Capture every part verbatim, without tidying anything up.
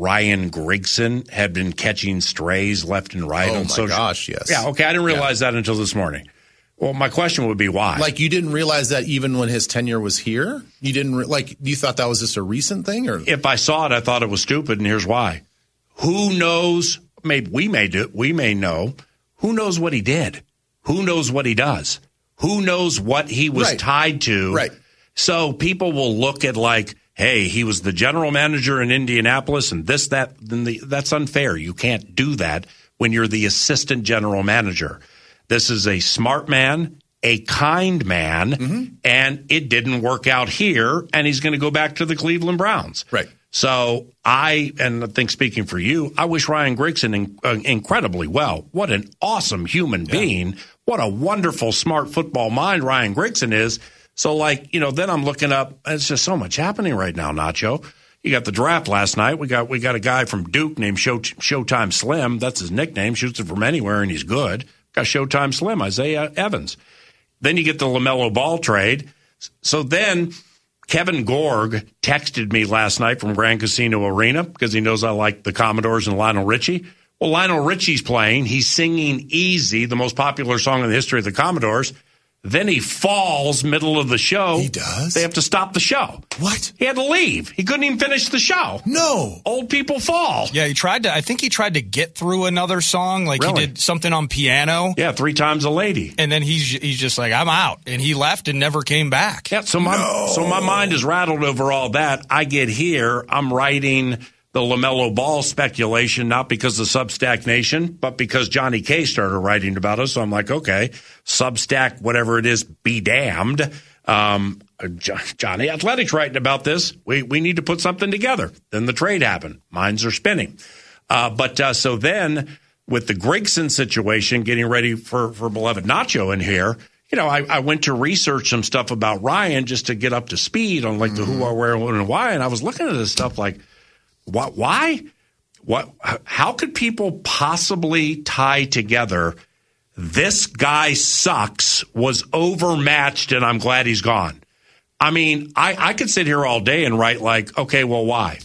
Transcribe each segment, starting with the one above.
Ryan Grigson had been catching strays left and right oh on my social. gosh, yes. Yeah, okay, I didn't realize yeah. that until this morning. Well, my question would be why? Like you didn't realize that even when his tenure was here? You didn't re- like you thought that was just a recent thing, or if I saw it, I thought it was stupid, and here's why. Who knows? Maybe we may do. We may know. Who knows what he did? Who knows what he does? Who knows what he was right. tied to? Right. So people will look at like, hey, he was the general manager in Indianapolis, and this, that, then the, that's unfair. You can't do that when you're the assistant general manager. This is a smart man, a kind man, mm-hmm. and it didn't work out here, and he's going to go back to the Cleveland Browns. Right. So I, and I think speaking for you, I wish Ryan Grigson in, uh, incredibly well. What an awesome human yeah. being. What a wonderful, smart football mind Ryan Grigson is. So, like, you know, then I'm looking up. It's just so much happening right now, Nacho. You got the draft last night. We got we got a guy from Duke named Show, Showtime Slim. That's his nickname. Shoots it from anywhere, and he's good. Got Showtime Slim, Isaiah Evans. Then you get the LaMelo Ball trade. So then Kevin Gorg texted me last night from Grand Casino Arena because he knows I like the Commodores and Lionel Richie. Well, Lionel Richie's playing. He's singing Easy, the most popular song in the history of the Commodores. Then he falls middle of the show. He does? They have to stop the show. What? He had to leave. He couldn't even finish the show. No. Old people fall. Yeah, he tried to, I think he tried to get through another song. Like really? He did something on piano. Yeah, Three Times a Lady. And then he's he's just like, I'm out. And he left and never came back. Yeah, so my, no. so my mind is rattled over all that. I get here, I'm writing the LaMelo Ball speculation, not because of Substack Nation, but because Johnny K started writing about us. So I'm like, okay, Substack, whatever it is, be damned. Um, Johnny Athletic's writing about this. We we need to put something together. Then the trade happened. Minds are spinning. Uh, but uh, so then with the Grigson situation, getting ready for, for beloved Nacho in here, you know, I, I went to research some stuff about Ryan just to get up to speed on like mm-hmm. the who, where, when, and why. And I was looking at this stuff like, What? Why? What? How could people possibly tie together? This guy sucks, was overmatched, and I'm glad he's gone. I mean, I, I could sit here all day and write like, okay, well, why?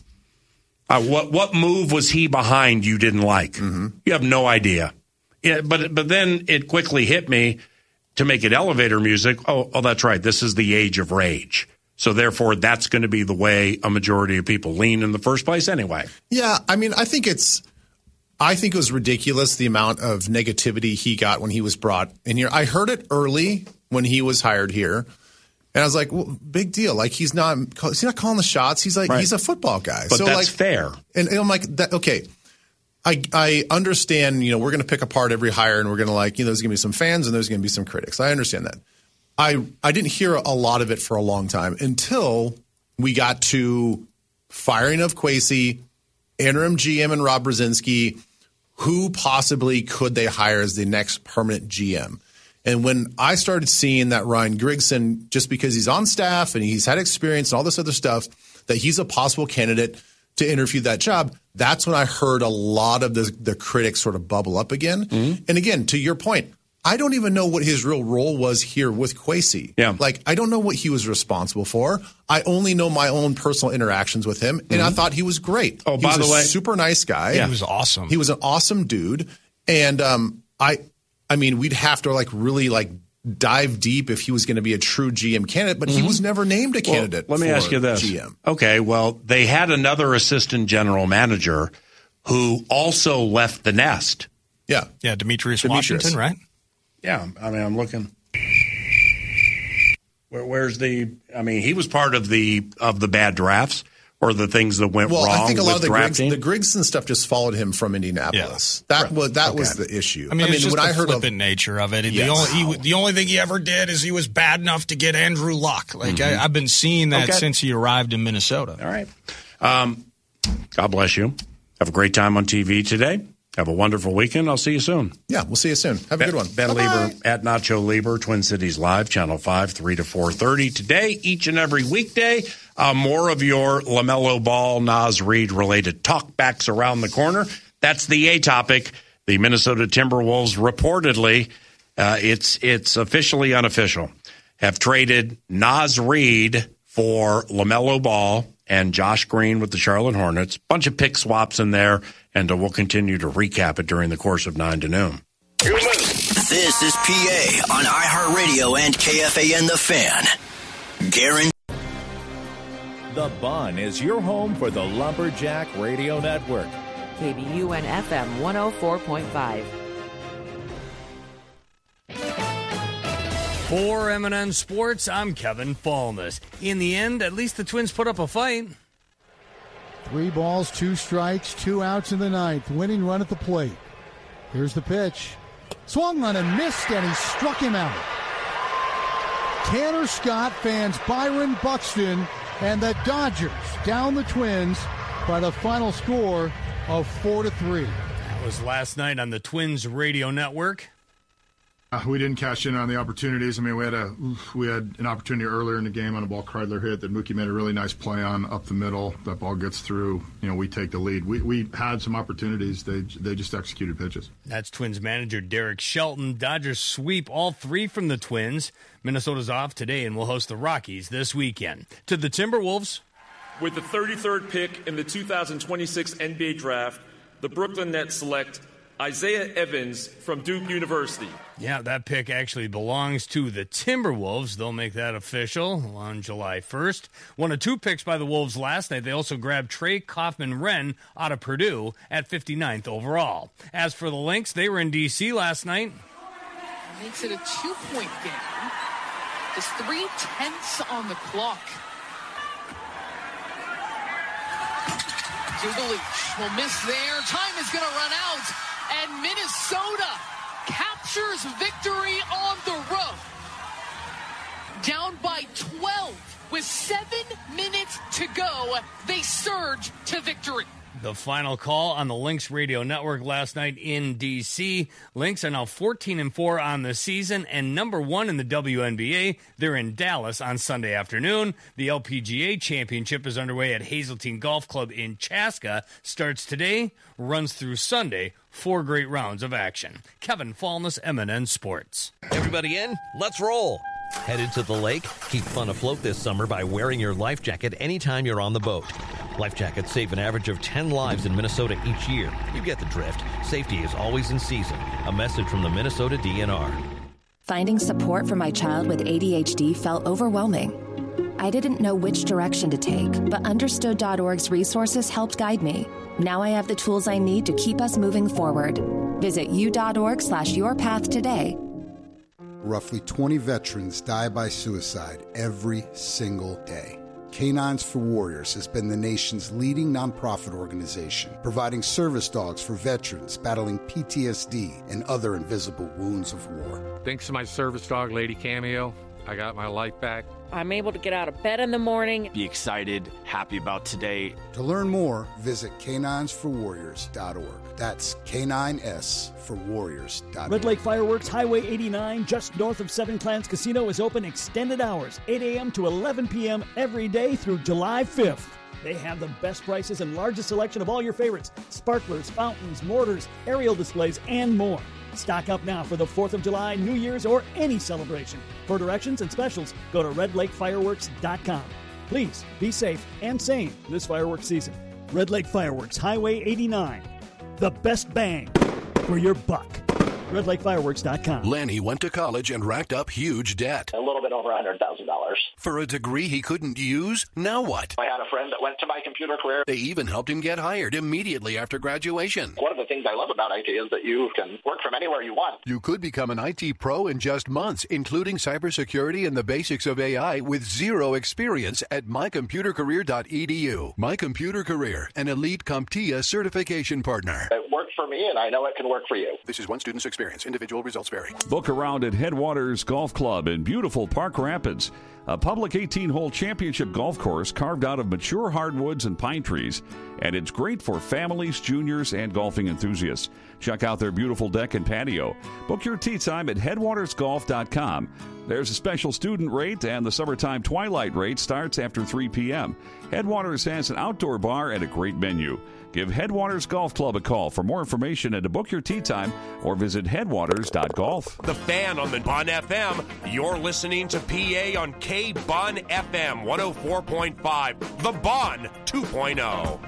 Uh, what what move was he behind you didn't like? Mm-hmm. You have no idea. Yeah, but but then it quickly hit me to make it elevator music. Oh, oh, that's right. This is the age of rage. So, therefore, that's going to be the way a majority of people lean in the first place anyway. Yeah, I mean, I think it's – I think it was ridiculous the amount of negativity he got when he was brought in here. I heard it early when he was hired here, and I was like, well, big deal. Like, he's not he's not calling the shots. He's like right. – he's a football guy. But so, that's like, fair. And, and I'm like, that, okay, I, I understand, you know, we're going to pick apart every hire and we're going to like – you know, there's going to be some fans and there's going to be some critics. I understand that. I, I didn't hear a lot of it for a long time until we got to firing of Kwesi, interim G M and Rob Brzezinski. Who possibly could they hire as the next permanent G M? And when I started seeing that Ryan Grigson, just because he's on staff and he's had experience and all this other stuff, that he's a possible candidate to interview that job, that's when I heard a lot of the, the critics sort of bubble up again. Mm-hmm. And again, to your point, I don't even know what his real role was here with Kwesi. Yeah. Like, I don't know what he was responsible for. I only know my own personal interactions with him, and mm-hmm. I thought he was great. Oh, he by was the a way, super nice guy. Yeah. He was awesome. He was an awesome dude. And um, I I mean, we'd have to, like, really, like, dive deep if he was going to be a true G M candidate, but mm-hmm. he was never named a candidate well, let me for ask you this. G M. Okay, well, they had another assistant general manager who also left the nest. Yeah. Yeah, Demetrius, Demetrius. Washington, right? Yeah, I mean, I'm looking. Where, where's the? I mean, he was part of the of the bad drafts or the things that went well, wrong. Well, I think a lot of the drafting. Griggs, the Grigson stuff just followed him from Indianapolis. Yeah. That right. was that okay. was the issue. I mean, I mean it's just when the I heard flippant of, nature of it. Yes. The only he, the only thing he ever did is he was bad enough to get Andrew Luck. Like mm-hmm. I, I've been seeing that okay. since he arrived in Minnesota. All right. Um, God bless you. Have a great time on T V today. Have a wonderful weekend. I'll see you soon. Yeah, we'll see you soon. Have a ben, good one. Ben Bye-bye. Lieber at Nacho Lieber, Twin Cities Live, Channel five, three to four thirty. Today, each and every weekday, uh, more of your LaMelo Ball, Naz Reid-related talkbacks around the corner. That's the A topic. The Minnesota Timberwolves reportedly, uh, it's it's officially unofficial, have traded Naz Reid for LaMelo Ball and Josh Green with the Charlotte Hornets. Bunch of pick swaps in there, and uh, we'll continue to recap it during the course of nine to noon. This is P A on iHeartRadio and K F A N The Fan. Guaranteed. The Bun is your home for the Lumberjack Radio Network. K B U N F M one oh four point five. For M and N Sports, I'm Kevin Fallness. In the end, at least the Twins put up a fight. Three balls, two strikes, two outs in the ninth. Winning run at the plate. Here's the pitch. Swung on and missed, and he struck him out. Tanner Scott fans Byron Buxton, and the Dodgers down the Twins by the final score of four to three. That was last night on the Twins radio network. Uh, we didn't cash in on the opportunities. I mean, we had a we had an opportunity earlier in the game on a ball Kreidler hit that Mookie made a really nice play on up the middle. That ball gets through. You know, we take the lead. We we had some opportunities. They they just executed pitches. That's Twins manager Derek Shelton. Dodgers sweep all three from the Twins. Minnesota's off today and will host the Rockies this weekend. To the Timberwolves. With the thirty-third pick in the two thousand twenty-six N B A draft, the Brooklyn Nets select Isaiah Evans from Duke University. Yeah, that pick actually belongs to the Timberwolves. They'll make that official on July first. One of two picks by the Wolves last night. They also grabbed Trey Kaufman-Renn out of Purdue at fifty-ninth overall. As for the Lynx, they were in D C last night. Makes it a two-point game. Just three-tenths on the clock. Dugalich will miss there. Time is going to run out. And Minnesota captures victory on the road. Down by twelve with seven minutes to go. They surge to victory. The final call on the Lynx radio network last night in D C. Lynx are now fourteen and four on the season and number one in the W N B A. They're in Dallas on Sunday afternoon. The L P G A Championship is underway at Hazeltine Golf Club in Chaska. Starts today, runs through Sunday. Four great rounds of action. Kevin Fallness, M and N Sports. Everybody in? Let's roll. Headed to the lake? Keep fun afloat this summer by wearing your life jacket anytime you're on the boat. Life jackets save an average of ten lives in Minnesota each year. You get the drift. Safety is always in season. A message from the Minnesota D N R. Finding support for my child with A D H D felt overwhelming. I didn't know which direction to take, but understood dot org's resources helped guide me. Now I have the tools I need to keep us moving forward. Visit u.org slash your path today. Roughly twenty veterans die by suicide every single day. Canines for Warriors has been the nation's leading nonprofit organization, providing service dogs for veterans battling P T S D and other invisible wounds of war. Thanks to my service dog, Lady Cameo, I got my life back. I'm able to get out of bed in the morning. Be excited, happy about today. To learn more, visit canines for warriors dot org. That's K nine S for warriors dot org. Red Lake Fireworks, Highway eighty-nine, just north of Seven Clans Casino, is open extended hours, eight a.m. to eleven p.m. every day through July fifth. They have the best prices and largest selection of all your favorites: sparklers, fountains, mortars, aerial displays, and more. Stock up now for the fourth of July, New Year's, or any celebration. For directions and specials, go to red lake fireworks dot com. Please be safe and sane this fireworks season. Red Lake Fireworks, Highway eighty-nine. The best bang for your buck. red lake fireworks dot com. Lanny went to college and racked up huge debt. A little bit over one hundred thousand dollars. For a degree he couldn't use? Now what? I had a friend that went to my computer career. They even helped him get hired immediately after graduation. One of the things I love about I T is that you can work from anywhere you want. You could become an I T pro in just months, including cybersecurity and the basics of A I with zero experience at my computer career dot e d u. My Computer Career, an elite CompTIA certification partner. It worked for me, and I know it can work for you. This is one student's experience. Individual results vary. Book around at Headwaters Golf Club in beautiful Park Rapids. A public eighteen-hole championship golf course carved out of mature hardwoods and pine trees. And it's great for families, juniors, and golfing enthusiasts. enthusiasts. Check out their beautiful deck and patio. Book your tee time at headwaters golf dot com. There's a special student rate, and the summertime twilight rate starts after three p.m. Headwaters has an outdoor bar and a great menu. Give Headwaters Golf Club a call for more information and to book your tee time, or visit headwaters dot golf. The Fan on the Bun F M. You're listening to P A on K-Bun F M one oh four point five. The Bun two point oh.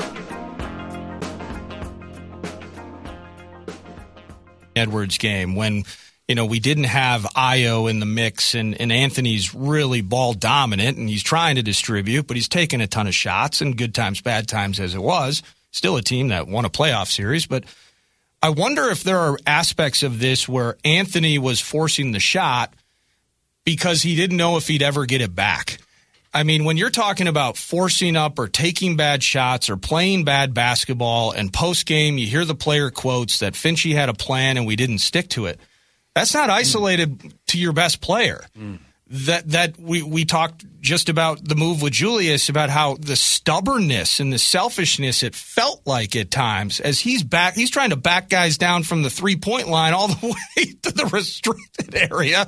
Edwards game when, you know, we didn't have Ayo in the mix, and, and Anthony's really ball dominant, and he's trying to distribute, but he's taking a ton of shots, and good times, bad times as it was. Still a team that won a playoff series, but I wonder if there are aspects of this where Anthony was forcing the shot because he didn't know if he'd ever get it back. I mean, when you're talking about forcing up or taking bad shots or playing bad basketball, and post-game you hear the player quotes that Finchie had a plan and we didn't stick to it, that's not isolated mm. to your best player. Mm. That that we, we talked just about the move with Julius, about how the stubbornness and the selfishness it felt like at times as he's back, he's trying to back guys down from the three-point line all the way to the restricted area.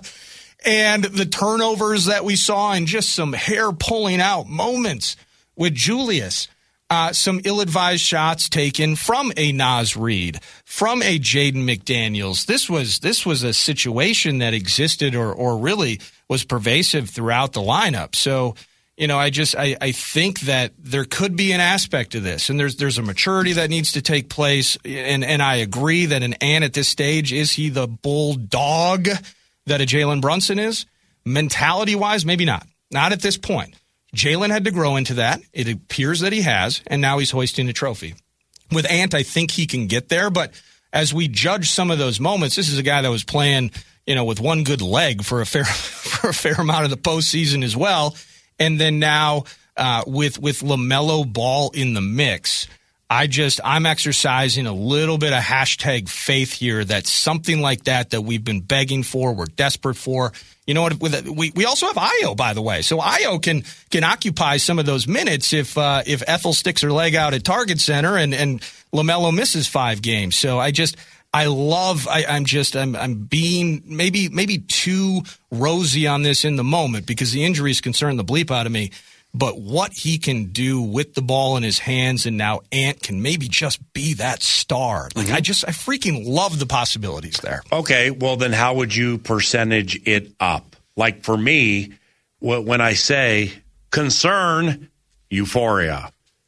And the turnovers that we saw, and just some hair-pulling out moments with Julius. Uh, some ill-advised shots taken from a Naz Reid, from a Jaden McDaniels. This was this was a situation that existed or or really was pervasive throughout the lineup. So, you know, I just I, I think that there could be an aspect of this, and there's there's a maturity that needs to take place. And and I agree that an Ant at this stage, is he the bulldog that a Jalen Brunson is? Mentality-wise, maybe not. Not at this point. Jalen had to grow into that. It appears that he has, and now he's hoisting a trophy. With Ant, I think he can get there, but as we judge some of those moments, this is a guy that was playing, you know, with one good leg for a fair for a fair amount of the postseason as well, and then now uh, with with LaMelo Ball in the mix, I just I'm exercising a little bit of hashtag faith here that something like that that we've been begging for, we're desperate for. You know what? With we we also have Ayo, by the way, so Ayo can can occupy some of those minutes if uh, if Ethel sticks her leg out at Target Center and and LaMelo misses five games. So I just I love I, I'm just I'm I'm being maybe maybe too rosy on this in the moment because the injuries concern the bleep out of me. But what he can do with the ball in his hands, and now Ant can maybe just be that star. Like mm-hmm. I just I freaking love the possibilities there. Okay, well then how would you percentage it up? Like for me, when I say concern, euphoria,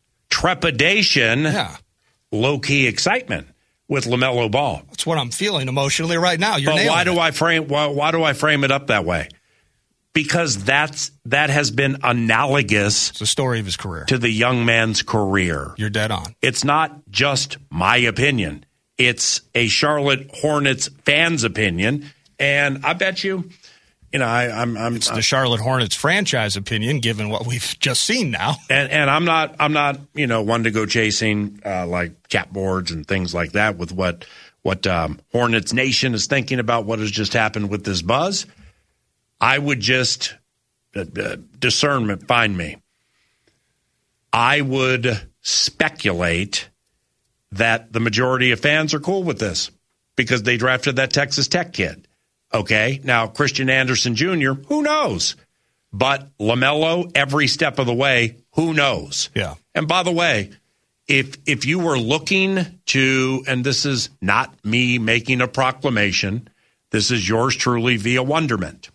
trepidation, yeah. low-key excitement with LaMelo Ball. That's what I'm feeling emotionally right now. You're but why do it. I frame why, why do I frame it up that way? Because that's that has been analogous. It's the story of his career. To the young man's career. You're dead on. It's not just my opinion. It's a Charlotte Hornets fan's opinion. And I bet you, you know, I, I'm, I'm It's the Charlotte Hornets franchise opinion, given what we've just seen now. And and I'm not I'm not, you know, one to go chasing uh, like chat boards and things like that with what what um, Hornets Nation is thinking about what has just happened with this buzz. I would just, uh, uh, discernment, find me. I would speculate that the majority of fans are cool with this because they drafted that Texas Tech kid. Okay, now Christian Anderson Junior, who knows? But LaMelo, every step of the way, who knows? Yeah. And by the way, if if you were looking to, and this is not me making a proclamation, this is yours truly via wonderment.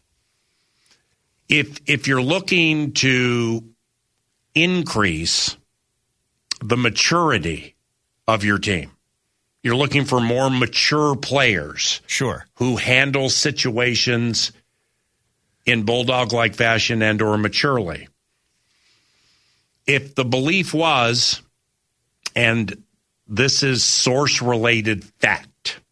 If if you're looking to increase the maturity of your team, you're looking for more mature players. Sure. Who handle situations in Bulldog-like fashion and or maturely. If the belief was, and this is source-related fact,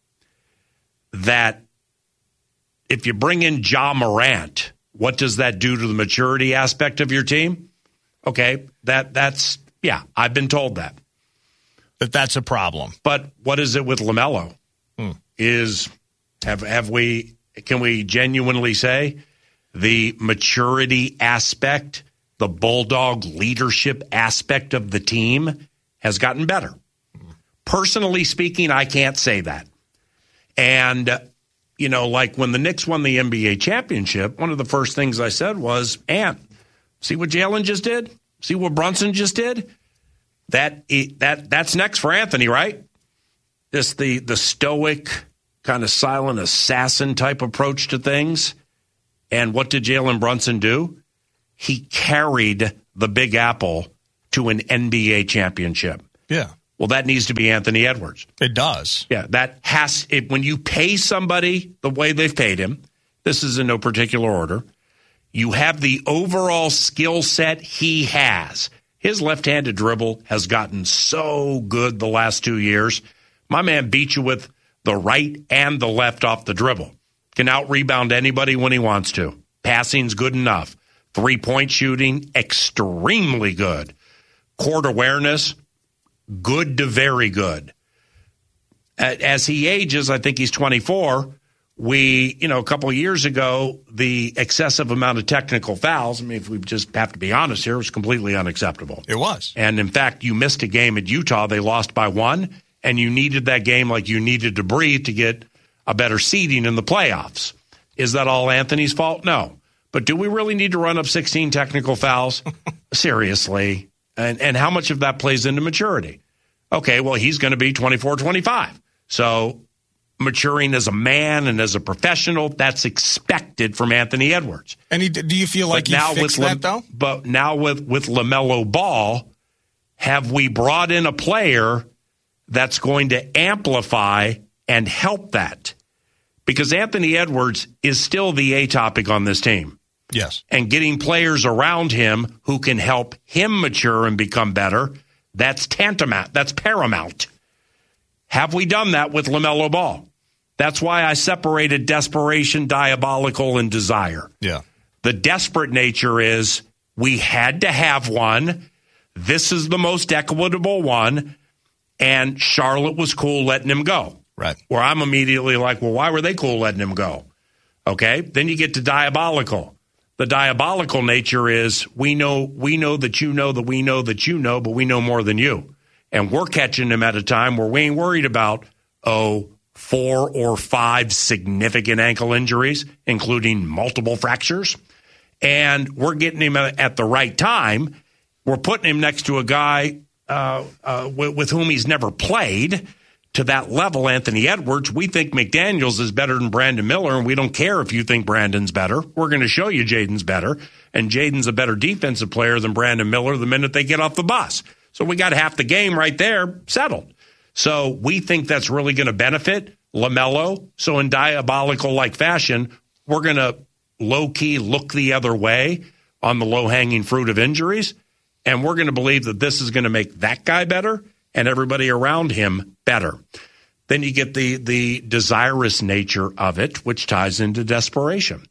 that if you bring in Ja Morant, what does that do to the maturity aspect of your team? Okay, that that's, yeah, I've been told that. That that's a problem. But what is it with LaMelo? Hmm. Is, have have we, can we genuinely say the maturity aspect, the Bulldog leadership aspect of the team has gotten better? Hmm. Personally speaking, I can't say that. And, uh, you know, like when the Knicks won the N B A championship, one of the first things I said was, Ant, see what Jalen just did? See what Brunson just did? That that That's next for Anthony, right? Just the, the stoic, kind of silent assassin type approach to things. And what did Jalen Brunson do? He carried the Big Apple to an N B A championship. Yeah. Well, that needs to be Anthony Edwards. It does. Yeah, that has it, when you pay somebody the way they've paid him, this is in no particular order, you have the overall skill set he has. His left-handed dribble has gotten so good the last two years. My man beat you with the right and the left off the dribble. Can out-rebound anybody when he wants to. Passing's good enough. Three-point shooting, extremely good. Court awareness, good to very good. As he ages, I think he's twenty-four, we, you know, a couple of years ago, the excessive amount of technical fouls, I mean, if we just have to be honest here, was completely unacceptable. It was. And in fact, you missed a game at Utah. They lost by one, and you needed that game like you needed to breathe to get a better seeding in the playoffs. Is that all Anthony's fault? No. But do we really need to run up sixteen technical fouls? Seriously. And and how much of that plays into maturity? Okay, well, he's going to be twenty-four, twenty-five. So maturing as a man and as a professional, that's expected from Anthony Edwards. And he, do you feel like but he fixed with that, though? But now with, with LaMelo Ball, have we brought in a player that's going to amplify and help that? Because Anthony Edwards is still the A topic on this team. Yes. And getting players around him who can help him mature and become better, that's tantamount. That's paramount. Have we done that with LaMelo Ball? That's why I separated desperation, diabolical, and desire. Yeah. The desperate nature is we had to have one. This is the most equitable one. And Charlotte was cool letting him go. Right. Where I'm immediately like, well, why were they cool letting him go? Okay. Then you get to diabolical. The diabolical nature is we know we know that you know that we know that you know, but we know more than you. And we're catching him at a time where we ain't worried about, oh, four or five significant ankle injuries, including multiple fractures. And we're getting him at the right time. We're putting him next to a guy uh, uh, with, with whom he's never played. To that level, Anthony Edwards, we think McDaniels is better than Brandon Miller, and we don't care if you think Brandon's better. We're going to show you Jaden's better, and Jaden's a better defensive player than Brandon Miller the minute they get off the bus. So we got half the game right there settled. So we think that's really going to benefit LaMelo. So in diabolical-like fashion, we're going to low-key look the other way on the low-hanging fruit of injuries, and we're going to believe that this is going to make that guy better and everybody around him better. Then you get the the desirous nature of it, which ties into desperation.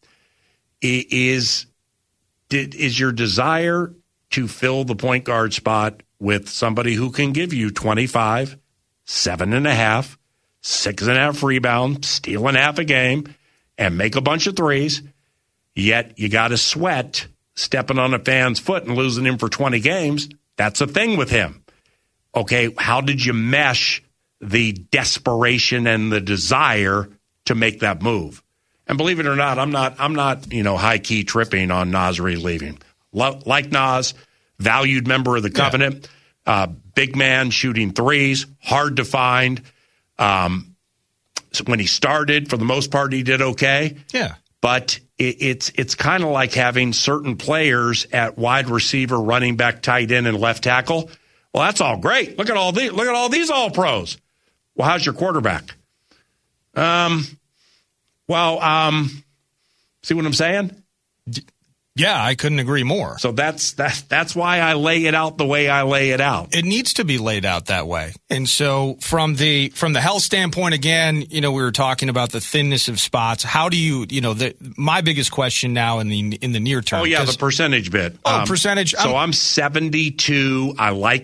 Is, is your desire to fill the point guard spot with somebody who can give you twenty-five, seven and a half, six and a half rebounds, stealing half a game, and make a bunch of threes, yet you got to sweat stepping on a fan's foot and losing him for twenty games? That's a thing with him. Okay, how did you mesh the desperation and the desire to make that move? And believe it or not, I'm not, I'm not, you know, high key tripping on Naz Reid leaving. Lo- like Naz, valued member of the covenant, yeah. uh, big man shooting threes, hard to find. Um, so when he started, for the most part, he did okay. Yeah, but it, it's it's kind of like having certain players at wide receiver, running back, tight end, and left tackle. Well, that's all great. Look at all these. Look at all these all pros. Well, how's your quarterback? Um, well, um, see what I'm saying? Yeah, I couldn't agree more. So that's that's that's why I lay it out the way I lay it out. It needs to be laid out that way. And so from the from the health standpoint, again, you know, we were talking about the thinness of spots. How do you, you know, the, my biggest question now in the in the near term. Oh yeah, the percentage bit. Oh, um, percentage. So I'm, I'm seventy-two. I like it.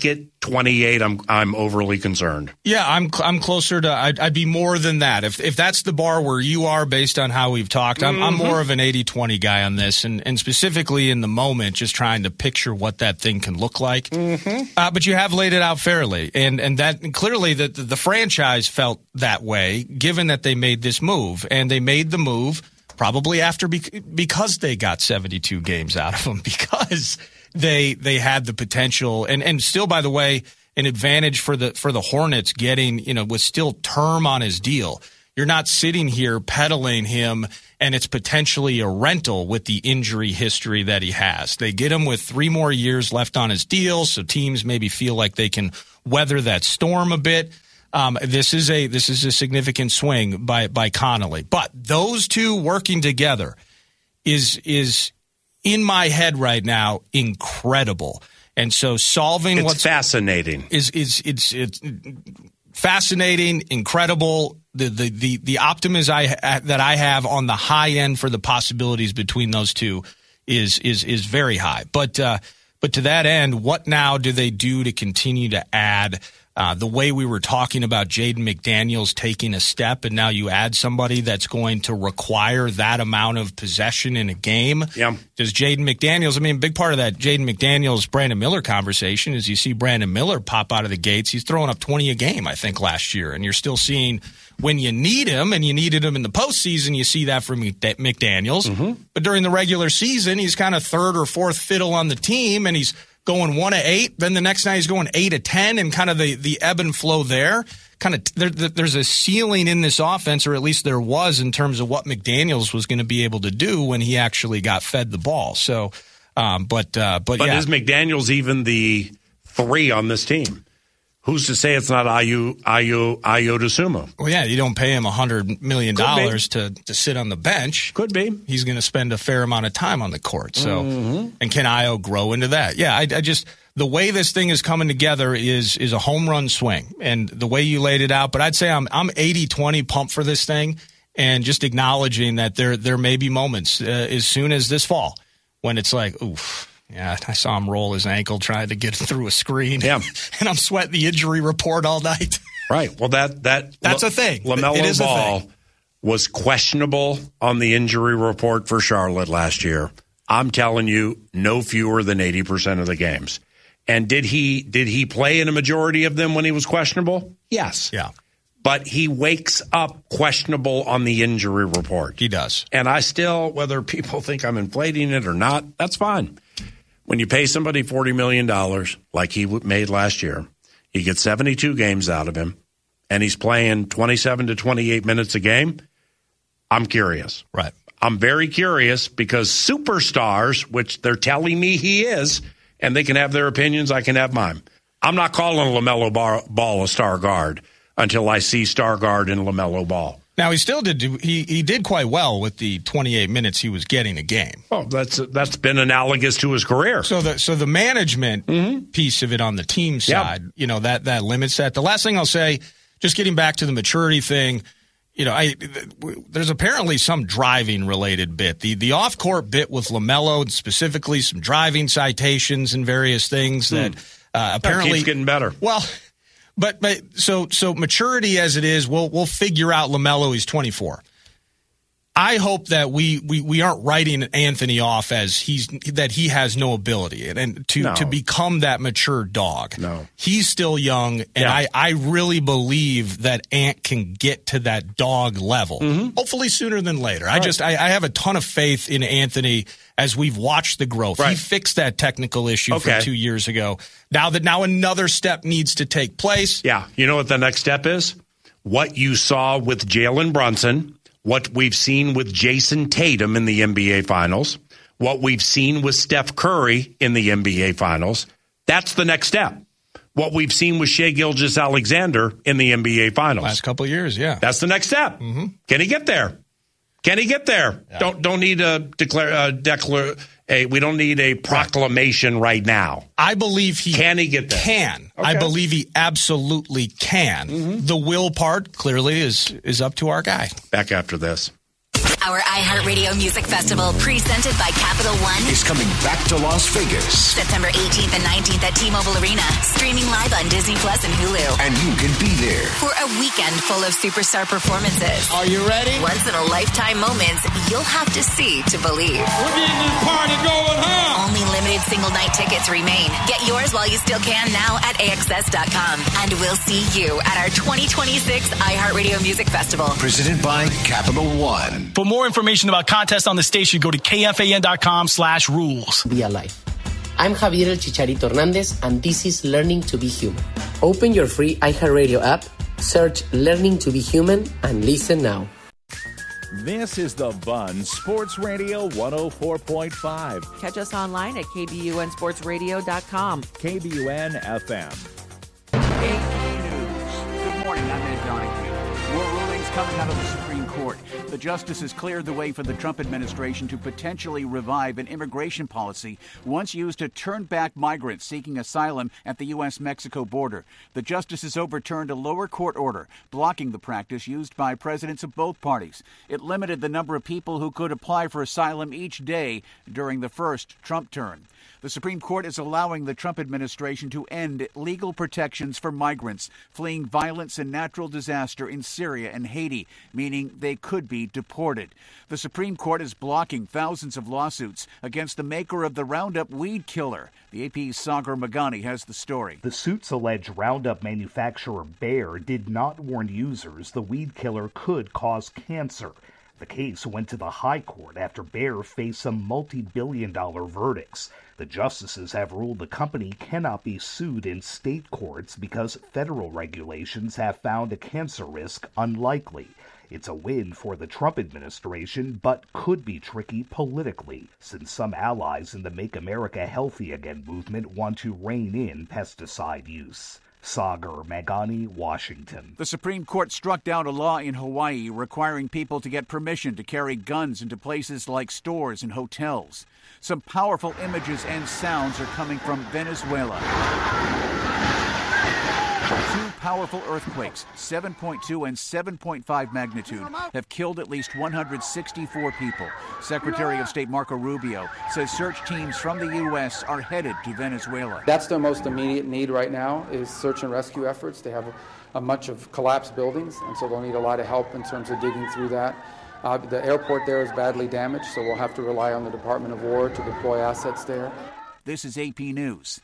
twenty-eight, I'm I'm overly concerned. Yeah, I'm I'm closer to. I'd, I'd be more than that. If if that's the bar where you are, based on how we've talked, I'm, mm-hmm. I'm more of an eighty twenty guy on this, and and specifically in the moment, just trying to picture what that thing can look like. Mm-hmm. Uh, but you have laid it out fairly, and and that and clearly the, the the franchise felt that way, given that they made this move, and they made the move probably after because they got seventy-two games out of them, because they they had the potential, and and still, by the way, an advantage for the for the Hornets getting, you know, with still term on his deal. You're not sitting here peddling him, and it's potentially a rental with the injury history that he has. They get him with three more years left on his deal, so teams maybe feel like they can weather that storm a bit. Um, this is a this is a significant swing by by Connolly, but those two working together is is in my head right now incredible. And so solving it's what's fascinating is is it's it's fascinating, incredible. The the the the optimism I that I have on the high end for the possibilities between those two is is is very high. But uh, but to that end, what now do they do to continue to add? Uh, the way we were talking about Jaden McDaniels taking a step, and now you add somebody that's going to require that amount of possession in a game. Yeah. Does Jaden McDaniels, I mean, a big part of that Jaden McDaniels, Brandon Miller conversation is you see Brandon Miller pop out of the gates. He's throwing up twenty a game, I think, last year. And you're still seeing when you need him, and you needed him in the postseason, you see that from McDaniels. Mm-hmm. But during the regular season, he's kind of third or fourth fiddle on the team, and he's going one to eight, then the next night he's going eight to ten, and kind of the, the ebb and flow there. Kind of there, there's a ceiling in this offense, or at least there was, in terms of what McDaniels was going to be able to do when he actually got fed the ball. So, um, but uh, but but yeah. is McDaniels even the three on this team? Who's to say it's not Ayo Ayo Ayo Dosunmu? Well, yeah, you don't pay him a hundred million dollars to to sit on the bench. Could be. He's going to spend a fair amount of time on the court. So, mm-hmm. and can Ayo grow into that? Yeah, I, I just the way this thing is coming together is is a home run swing, and the way you laid it out. But I'd say I'm I'm eighty twenty pumped for this thing, and just acknowledging that there there may be moments uh, as soon as this fall when it's like, oof. Yeah, I saw him roll his ankle trying to get through a screen. Yeah. And I'm sweating the injury report all night. Right. Well, that that that's a thing. LaMelo Ball was questionable on the injury report for Charlotte last year. I'm telling you, no fewer than eighty percent of the games. And did he did he play in a majority of them when he was questionable? Yes. Yeah. But he wakes up questionable on the injury report. He does. And I still, whether people think I'm inflating it or not, that's fine. When you pay somebody forty million dollars like he made last year, you get seventy-two games out of him, and he's playing twenty-seven to twenty-eight minutes a game, I'm curious. Right. I'm very curious because superstars, which they're telling me he is, and they can have their opinions, I can have mine. I'm not calling LaMelo Ball a star guard until I see star guard in LaMelo Ball. Now, he still did do, he he did quite well with the twenty-eight minutes he was getting a game. Oh, that's that's been analogous to his career. So the so the management mm-hmm. piece of it on the team side, yep. you know, that that limits that. The last thing I'll say, just getting back to the maturity thing, you know, I there's apparently some driving related bit. The the off court bit with LaMelo, specifically some driving citations and various things that mm. uh, apparently that keeps getting better. Well. But but so so maturity as it is, we'll we'll figure out LaMelo. He's twenty-four. I hope that we, we, we aren't writing Anthony off as he's that he has no ability and, and to, no. to become that mature dog. No, he's still young, and yeah. I, I really believe that Ant can get to that dog level. Mm-hmm. Hopefully sooner than later. Right. I just I, I have a ton of faith in Anthony as we've watched the growth. Right. He fixed that technical issue okay. from two years ago. Now that now another step needs to take place. Yeah, you know what the next step is? What you saw with Jalen Brunson. What we've seen with Jason Tatum in the N B A Finals, what we've seen with Steph Curry in the N B A Finals, that's the next step. What we've seen with Shai Gilgeous-Alexander in the N B A Finals. Last couple of years, yeah. That's the next step. Mm-hmm. Can he get there? Can he get there? Yeah. Don't don't need a declare uh, declare a we don't need a proclamation right. right now. I believe he can he get there? Can. Okay. I believe he absolutely can. Mm-hmm. The will part clearly is is up to our guy. Back after this. Our iHeartRadio Music Festival, presented by Capital One, is coming back to Las Vegas. September eighteenth and nineteenth at T-Mobile Arena. Streaming live on Disney Plus and Hulu. And you can be there for a weekend full of superstar performances. Are you ready? Once-in-a-lifetime moments you'll have to see to believe. We're getting this party going, huh? Only limited single-night tickets remain. Get yours while you still can now at A X S dot com. And we'll see you at our twenty twenty-six iHeartRadio Music Festival. Presented by Capital One. For more information about contests on the station, go to K F A N dot com slash rules. Be alive. I'm Javier El Chicharito Hernandez, and this is Learning to be Human. Open your free iHeartRadio app, search Learning to be Human, and listen now. This is The Bun, Sports Radio one oh four point five. Catch us online at K B U N sports radio dot com. K B U N F M. Good morning, I'm Ed Donahue. More rulings coming out of the Supreme Court. The justices cleared the way for the Trump administration to potentially revive an immigration policy once used to turn back migrants seeking asylum at the U S Mexico border. The justices overturned a lower court order blocking the practice used by presidents of both parties. It limited the number of people who could apply for asylum each day during the first Trump term. The Supreme Court is allowing the Trump administration to end legal protections for migrants fleeing violence and natural disaster in Syria and Haiti, meaning they could be deported. The Supreme Court is blocking thousands of lawsuits against the maker of the Roundup weed killer. The A P's Sagar Magani has the story. The suits allege Roundup manufacturer Bayer did not warn users the weed killer could cause cancer. The case went to the High Court after Bayer faced some multi-billion dollar verdicts. The justices have ruled the company cannot be sued in state courts because federal regulations have found a cancer risk unlikely. It's a win for the Trump administration, but could be tricky politically, since some allies in the Make America Healthy Again movement want to rein in pesticide use. Sagar Magani, Washington. The Supreme Court struck down a law in Hawaii requiring people to get permission to carry guns into places like stores and hotels. Some powerful images and sounds are coming from Venezuela. Two powerful earthquakes, seven point two and seven point five magnitude, have killed at least one hundred sixty-four people. Secretary of State Marco Rubio says search teams from the U S are headed to Venezuela. That's their most immediate need right now is search and rescue efforts. They have a, a bunch of collapsed buildings, and so they'll need a lot of help in terms of digging through that. Uh, the airport there is badly damaged, so we'll have to rely on the Department of War to deploy assets there. This is A P News.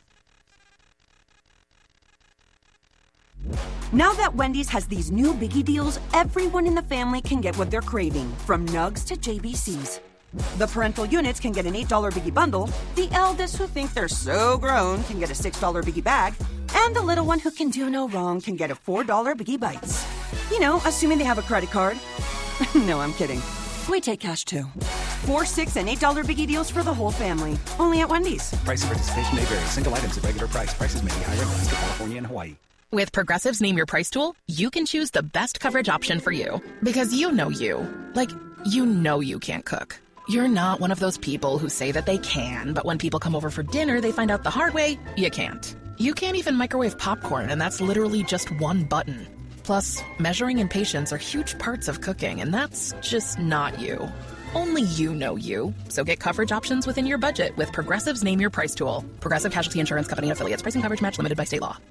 Now that Wendy's has these new biggie deals, everyone in the family can get what they're craving, from nugs to J B Cs. The parental units can get an eight dollar biggie bundle, the eldest who think they're so grown can get a six dollar biggie bag, and the little one who can do no wrong can get a four dollar biggie bites. You know, assuming they have a credit card. No, I'm kidding. We take cash too. Four, six, and eight dollar biggie deals for the whole family. Only at Wendy's. Price and participation may vary. Single items at regular price. Prices may be higher in Alaska, California, and Hawaii. With Progressive's Name Your Price tool, you can choose the best coverage option for you. Because you know you. Like, you know you can't cook. You're not one of those people who say that they can, but when people come over for dinner, they find out the hard way, you can't. You can't even microwave popcorn, and that's literally just one button. Plus, measuring and patience are huge parts of cooking, and that's just not you. Only you know you. So get coverage options within your budget with Progressive's Name Your Price tool. Progressive Casualty Insurance Company and affiliates. Pricing coverage match limited by state law.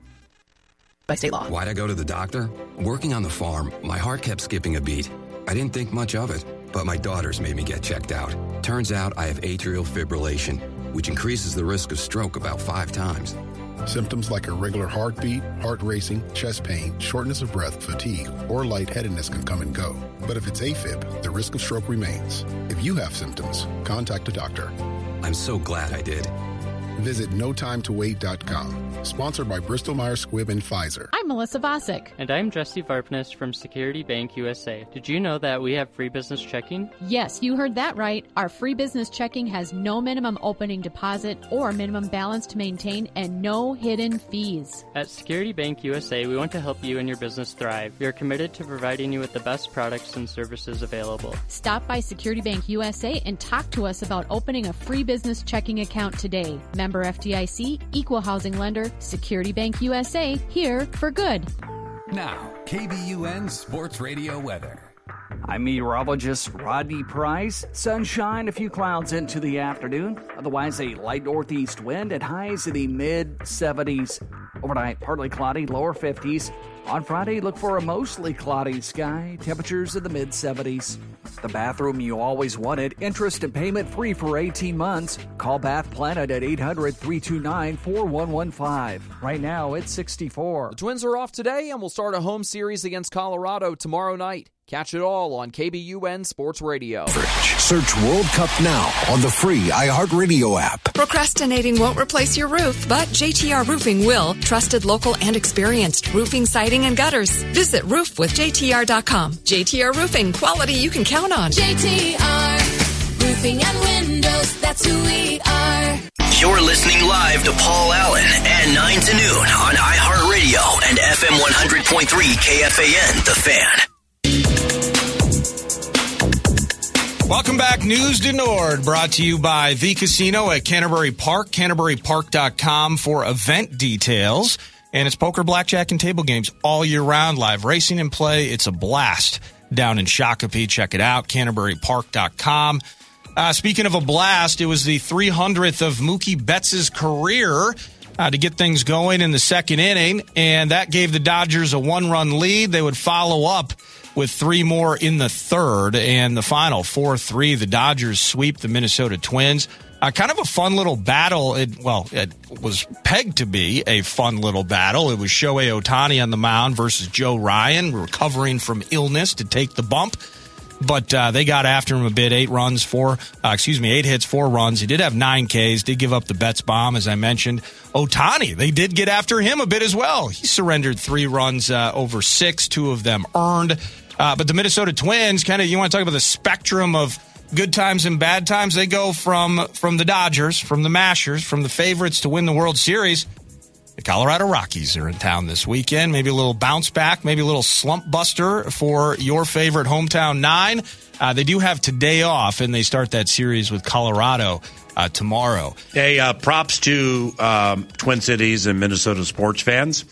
By state law. Why'd I go to the doctor? Working on the farm, my heart kept skipping a beat. I didn't think much of it, but my daughters made me get checked out. Turns out I have atrial fibrillation, which increases the risk of stroke about five times. Symptoms like irregular heartbeat, heart racing, chest pain, shortness of breath, fatigue, or lightheadedness can come and go. But if it's AFib, the risk of stroke remains. If you have symptoms, contact a doctor. I'm so glad I did. Visit no time to wait dot com. Sponsored by Bristol Myers Squibb and Pfizer. I'm Melissa Vosick. And I'm Jesse Varpness from Security Bank U S A. Did you know that we have free business checking? Yes, you heard that right. Our free business checking has no minimum opening deposit or minimum balance to maintain and no hidden fees. At Security Bank U S A, we want to help you and your business thrive. We are committed to providing you with the best products and services available. Stop by Security Bank U S A and talk to us about opening a free business checking account today. Member F D I C, Equal Housing Lender, Security Bank U S A, here for good. Now, K B U N Sports Radio weather. I'm meteorologist Rodney Price. Sunshine, a few clouds into the afternoon. Otherwise, a light northeast wind at highs in the mid seventies. Overnight, partly cloudy, lower fifties. On Friday, look for a mostly cloudy sky. Temperatures in the mid seventies. The bathroom you always wanted. Interest and payment free for eighteen months. Call Bath Planet at eight hundred, three two nine, four one one five. Right now, it's sixty-four. The Twins are off today and will start a home series against Colorado tomorrow night. Catch it all on K B U N Sports Radio. Search World Cup now on the free iHeartRadio app. Procrastinating won't replace your roof, but J T R Roofing will. Trusted, local, and experienced roofing, siding, and gutters. Visit roof with J T R dot com. J T R Roofing, quality you can count on. J T R Roofing and Windows, that's who we are. You're listening live to Paul Allen at nine to noon on iHeartRadio and F M one hundred point three K F A N, The Fan. Welcome back. News du Nord brought to you by The Casino at Canterbury Park, canterbury park dot com for event details. And it's poker, blackjack, and table games all year round. Live racing and play. It's a blast down in Shakopee. Check it out, canterbury park dot com. Uh, speaking of a blast, it was the three hundredth of Mookie Betts' career uh, to get things going in the second inning. And that gave the Dodgers a one-run lead. They would follow up with three more in the third, and the final four three, the Dodgers sweep the Minnesota Twins. Uh, kind of a fun little battle. It, well, it was pegged to be a fun little battle. It was Shohei Ohtani on the mound versus Joe Ryan, recovering from illness to take the bump. But uh, they got after him a bit. Eight runs, four, uh, excuse me, eight hits, four runs. He did have nine Ks, did give up the Betts bomb, as I mentioned. Ohtani, they did get after him a bit as well. He surrendered three runs uh, over six, two of them earned. Uh, but the Minnesota Twins, kind of, you want to talk about the spectrum of good times and bad times. They go from from the Dodgers, from the Mashers, from the favorites to win the World Series. The Colorado Rockies are in town this weekend. Maybe a little bounce back, maybe a little slump buster for your favorite hometown nine. Uh, they do have today off, and they start that series with Colorado uh, tomorrow. Hey, uh, props to um, Twin Cities and Minnesota sports fans.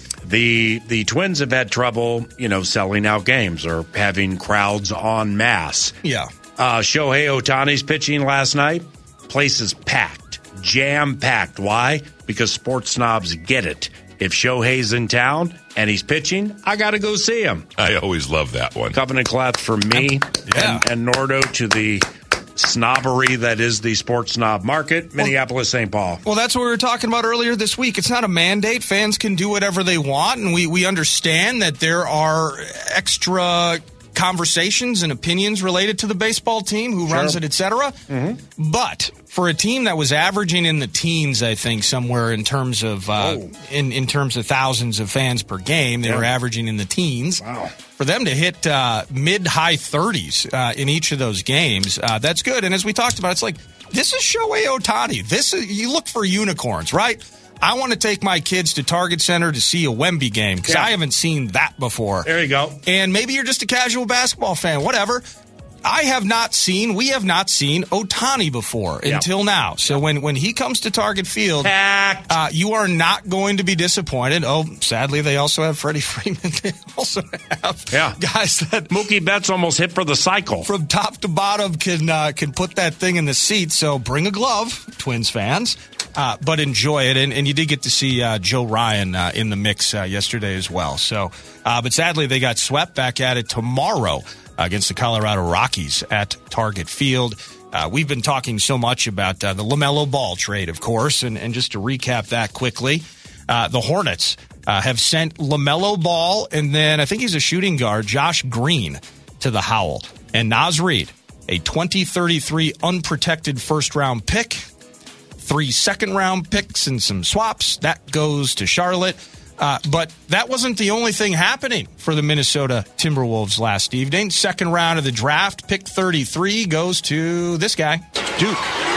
The the Twins have had trouble, you know, selling out games or having crowds en masse. Yeah. Uh, Shohei Ohtani's pitching last night. Place is packed, jam-packed. Why? Because sports snobs get it. If Shohei's in town and he's pitching, I got to go see him. I always love that one. Cup and clap for me yeah. and, and Nordo to the snobbery that is the sports snob market, Minneapolis, Saint Paul. Well, that's what we were talking about earlier this week. It's not a mandate. Fans can do whatever they want, and we, we understand that there are extra conversations and opinions related to the baseball team, who sure. runs it, et cetera. Mm-hmm. But for a team that was averaging in the teens, I think, somewhere in terms of uh, in, in terms of thousands of fans per game, they yeah. were averaging in the teens. Wow. For them to hit uh, mid-high thirties uh, in each of those games, uh, that's good. And as we talked about, it's like, this is Shohei Ohtani. This is, you look for unicorns, right? I want to take my kids to Target Center to see a Wemby game because yeah. I haven't seen that before. There you go. And maybe you're just a casual basketball fan, whatever. I have not seen, we have not seen Ohtani before yep. until now. So yep. when, when he comes to Target Field, uh, you are not going to be disappointed. Oh, sadly, they also have Freddie Freeman. They also have yeah. guys that Mookie Betts almost hit for the cycle. From top to bottom can uh, can put that thing in the seat. So bring a glove, Twins fans. Uh, but enjoy it, and, and you did get to see uh, Joe Ryan uh, in the mix uh, yesterday as well. So, uh, but sadly, they got swept. Back at it tomorrow uh, against the Colorado Rockies at Target Field. Uh, we've been talking so much about uh, the LaMelo Ball trade, of course, and, and just to recap that quickly, uh, the Hornets uh, have sent LaMelo Ball, and then I think he's a shooting guard, Josh Green, to the Howl, and Naz Reid, a twenty thirty-three unprotected first-round pick, three second-round picks and some swaps. That goes to Charlotte. Uh, but that wasn't the only thing happening for the Minnesota Timberwolves last evening. Second round of the draft, pick thirty-three goes to this guy. Duke.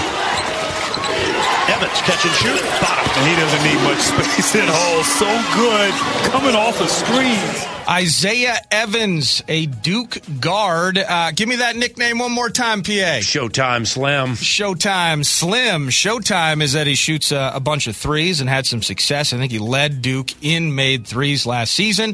Evans, catch and shoot. Bottom. And he doesn't need much space at all. So good. Coming off of screens. Isaiah Evans, a Duke guard. Uh, give me that nickname one more time, P A. Showtime Slim. Showtime Slim. Showtime is that he shoots a, a bunch of threes and had some success. I think he led Duke in made threes last season.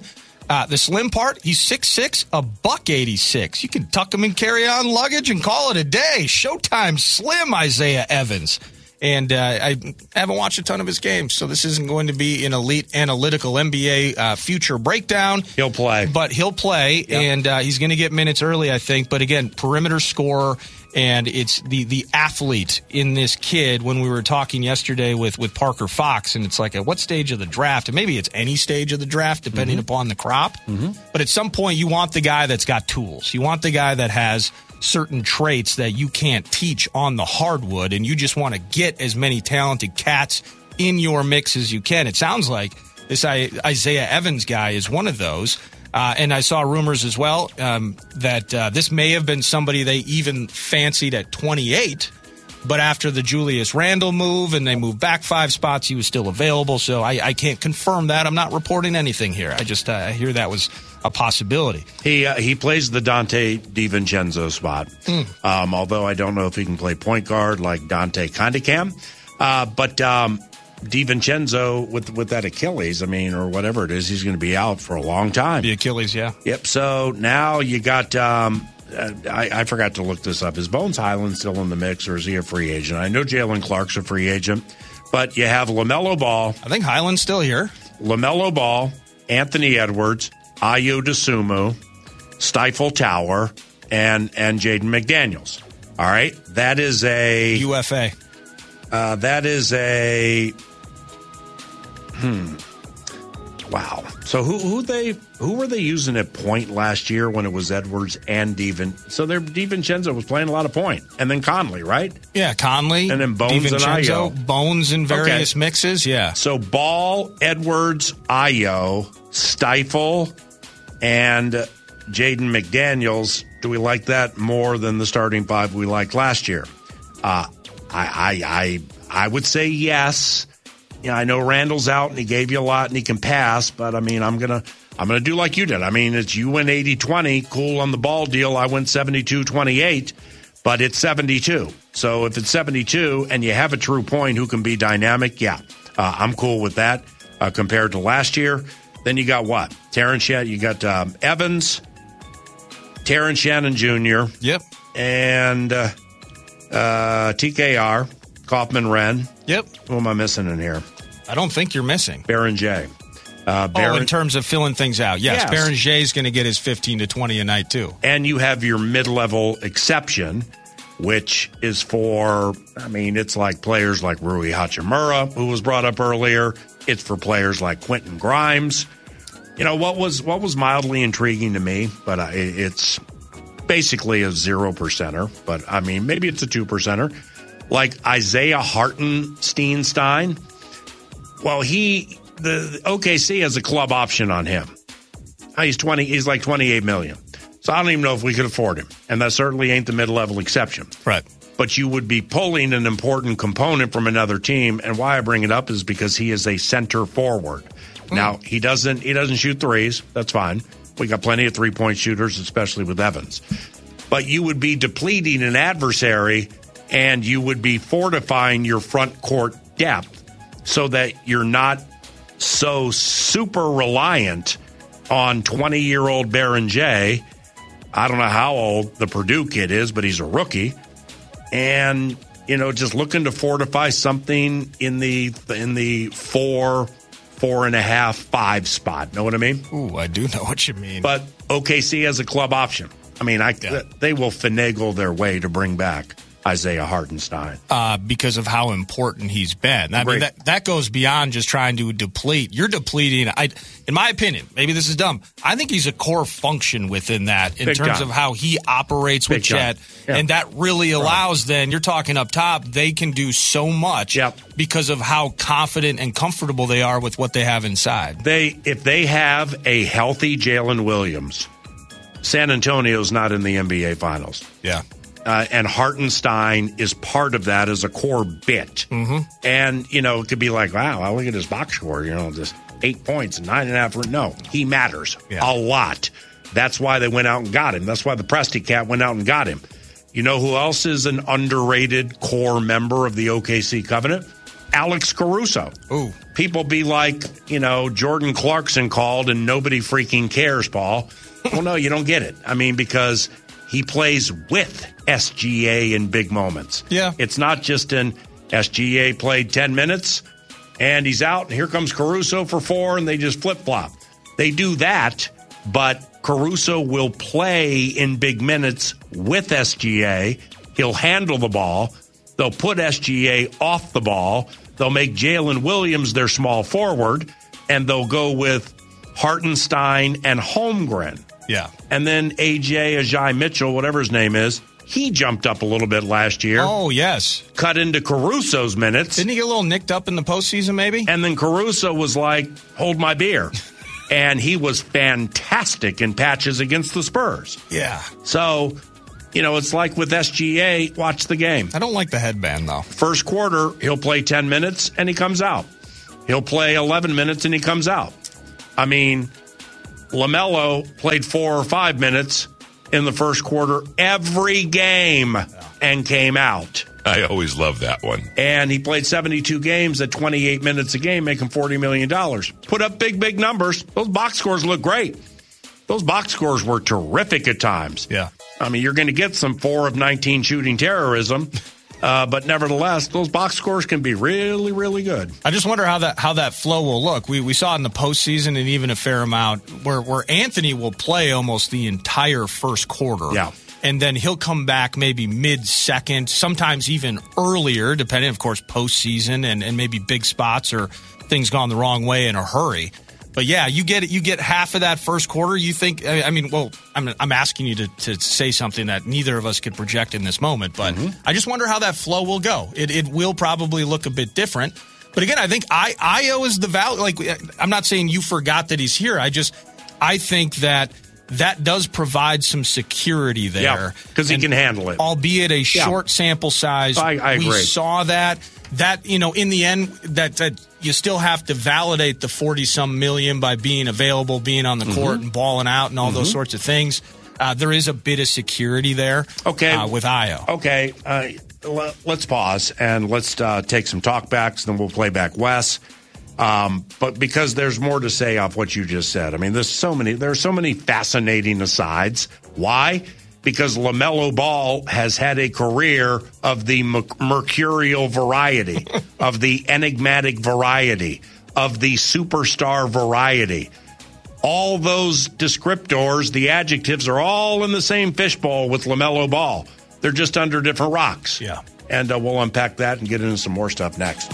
Uh, the slim part, he's six six, a buck eighty-six. You can tuck him in carry-on luggage and call it a day. Showtime slim Isaiah Evans. And uh, I haven't watched a ton of his games, so this isn't going to be an elite analytical N B A uh, future breakdown. He'll play. But he'll play, yep. and uh, he's going to get minutes early, I think. But again, perimeter scorer, and it's the, the athlete in this kid. When we were talking yesterday with, with Parker Fox, and it's like, at what stage of the draft? And maybe it's any stage of the draft, depending mm-hmm. upon the crop. Mm-hmm. But at some point, you want the guy that's got tools. You want the guy that has certain traits that you can't teach on the hardwood, and you just want to get as many talented cats in your mix as you can. It sounds like this Isaiah Evans guy is one of those. Uh, and I saw rumors as well um, that uh, this may have been somebody they even fancied at twenty-eight, but after the Julius Randle move and they moved back five spots, he was still available. So I, I can't confirm that. I'm not reporting anything here. I just uh, I hear that was a possibility. He uh, he plays the Dante DiVincenzo spot, mm. um, although I don't know if he can play point guard like Dante kind of can. Uh, but um, DiVincenzo with with that Achilles, I mean, or whatever it is, he's going to be out for a long time. The Achilles, yeah. Yep. So now you got. Um, uh, I, I forgot to look this up. Is Bones Highland still in the mix, or is he a free agent? I know Jalen Clark's a free agent, but you have LaMelo Ball. I think Highland's still here. LaMelo Ball, Anthony Edwards, Ayo Dosunmu, Stifle Tower, and and Jaden McDaniels. All right, that is a U F A. Uh, that is a hmm. Wow. So who who they who were they using at point last year when it was Edwards and Devin? So their DiVincenzo was playing a lot of point, and then Conley, right? Yeah, Conley, and then Bones and Ayo. Bones in various okay. mixes. Yeah. So Ball, Edwards, Ayo, Stifle, and Jaden McDaniels. Do we like that more than the starting five we liked last year? Uh, I, I, I, I would say yes. Yeah, I know Randall's out and he gave you a lot and he can pass, but I mean, I'm gonna, I'm gonna do like you did. I mean, it's you went eighty twenty, cool on the ball deal. I went seventy-two twenty-eight, but it's seventy-two. So if it's seventy-two and you have a true point who can be dynamic, yeah, uh, I'm cool with that uh, compared to last year. Then you got what? Terrence Shannon, you got um, Evans, Terrence Shannon Junior Yep. And uh, uh, T K R, Kaufman-Renn. Yep. Who am I missing in here? I don't think you're missing. Baron J. Uh, Baron, oh, in terms of filling things out. Yes, yes. Baron J is going to get his fifteen to twenty a night, too. And you have your mid-level exception, which is for, I mean, it's like players like Rui Hachimura, who was brought up earlier. It's for players like Quentin Grimes. You know, what was what was mildly intriguing to me, but uh, it's basically a zero percenter, but I mean, maybe it's a two percenter. Like Isaiah Hartenstein. Well, he, the O K C has a club option on him. He's twenty, he's like twenty-eight million. So I don't even know if we could afford him. And that certainly ain't the mid-level exception. Right. But you would be pulling an important component from another team. And why I bring it up is because he is a center forward. Mm. Now, he doesn't he doesn't shoot threes. That's fine. We got plenty of three-point shooters, especially with Evans. But you would be depleting an adversary, and you would be fortifying your front court depth so that you're not so super reliant on twenty-year-old Baron J. I don't know how old the Purdue kid is, but he's a rookie. And, you know, just looking to fortify something in the in the four, four and a half, five spot. Know what I mean? Ooh, I do know what you mean. But O K C has a club option. I mean, I, yeah. they will finagle their way to bring back Isaiah Hartenstein. Uh, because of how important he's been. I mean, that, that goes beyond just trying to deplete. You're depleting, I, in my opinion, maybe this is dumb, I think he's a core function within that in Big terms time. of how he operates Big with Chet. Yeah. And that really allows right. then, you're talking up top, they can do so much yep. because of how confident and comfortable they are with what they have inside. They, if they have a healthy Jalen Williams, San Antonio's not in the N B A Finals. Yeah. Uh, and Hartenstein is part of that as a core bit. Mm-hmm. And, you know, it could be like, wow, I look at his box score, you know, just eight points and nine and a half. No, he matters yeah. a lot. That's why they went out and got him. That's why the Presti Cat went out and got him. You know who else is an underrated core member of the O K C Covenant? Alex Caruso. Ooh. People be like, you know, Jordan Clarkson called and nobody freaking cares, Paul. Well, no, you don't get it. I mean, because he plays with S G A in big moments. Yeah. It's not just in S G A played ten minutes and he's out, and here comes Caruso for four, and they just flip-flop. They do that, but Caruso will play in big minutes with S G A. He'll handle the ball. They'll put S G A off the ball. They'll make Jalen Williams their small forward, and they'll go with Hartenstein and Holmgren. Yeah. And then A J Ajay Mitchell, whatever his name is, he jumped up a little bit last year. Oh, yes. Cut into Caruso's minutes. Didn't he get a little nicked up in the postseason, maybe? And then Caruso was like, hold my beer. And he was fantastic in patches against the Spurs. Yeah. So, you know, it's like with S G A, watch the game. I don't like the headband, though. First quarter, he'll play ten minutes, and he comes out. He'll play eleven minutes, and he comes out. I mean, LaMelo played four or five minutes in the first quarter every game and came out. I always love that one. And he played seventy-two games at twenty-eight minutes a game, making forty million dollars. Put up big, big numbers. Those box scores look great. Those box scores were terrific at times. Yeah. I mean, you're going to get some four of nineteen shooting terrorism, uh, but nevertheless, those box scores can be really, really good. I just wonder how that how that flow will look. We we saw it in the postseason and even a fair amount where, where Anthony will play almost the entire first quarter. Yeah. And then he'll come back maybe mid-second, sometimes even earlier, depending, of course, postseason and, and maybe big spots or things gone the wrong way in a hurry. But, yeah, you get you get half of that first quarter. You think – I mean, well, I'm I'm asking you to, to say something that neither of us could project in this moment. But mm-hmm. I just wonder how that flow will go. It it will probably look a bit different. But, again, I think I, Ayo is the value – like, I'm not saying you forgot that he's here. I just – I think that – that does provide some security there. Yeah, because he can handle it. Albeit a yeah. short sample size. I, I agree. We saw that. That, you know, in the end, that, that you still have to validate the forty-some million by being available, being on the mm-hmm. court and balling out and all mm-hmm. those sorts of things. Uh, there is a bit of security there okay. uh, with Ayo. Okay, uh, l- let's pause and let's uh, take some talkbacks, then we'll play back Wes. Um, but because there's more to say off what you just said. I mean, there's so many, there are so many fascinating asides. Why? Because LaMelo Ball has had a career of the mercurial variety, of the enigmatic variety, of the superstar variety. All those descriptors, the adjectives, are all in the same fishbowl with LaMelo Ball. They're just under different rocks. Yeah. And uh, we'll unpack that and get into some more stuff next.